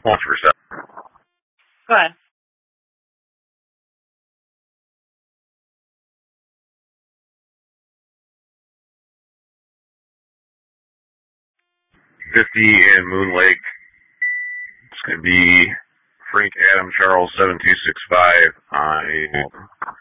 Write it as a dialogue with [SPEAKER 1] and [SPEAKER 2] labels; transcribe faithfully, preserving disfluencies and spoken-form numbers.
[SPEAKER 1] Hold for a second.
[SPEAKER 2] Go ahead.
[SPEAKER 1] fifty in Moon Lake. It's going to be Frank Adam Charles seven two six five on a